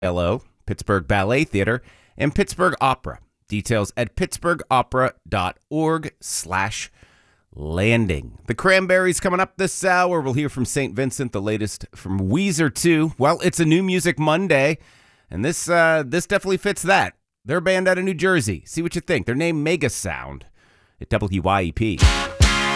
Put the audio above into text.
LO, Pittsburgh Ballet Theater, and Pittsburgh Opera. Details at pittsburghopera.org/landing. The Cranberries coming up this hour. We'll hear from St. Vincent, the latest from Weezer too. Well, it's a New Music Monday, and this definitely fits that. They're a band out of New Jersey. See what you think. Their name, Mega Sound, at WYEP.